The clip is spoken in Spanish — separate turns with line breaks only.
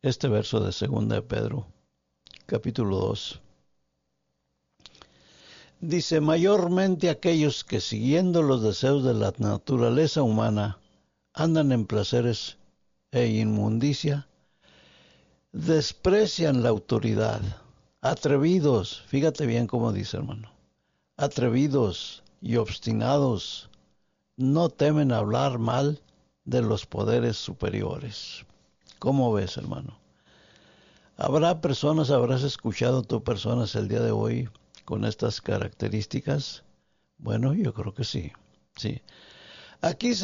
este verso de 2 de Pedro, capítulo 2. Dice, mayormente aquellos que siguiendo los deseos de la naturaleza humana andan en placeres e inmundicia, desprecian la autoridad. Atrevidos, fíjate bien cómo dice, hermano, atrevidos y obstinados, no temen hablar mal de los poderes superiores. ¿Cómo ves, hermano? ¿Habrás escuchado tú personas el día de hoy con estas características? Bueno, yo creo que sí. Sí. Aquí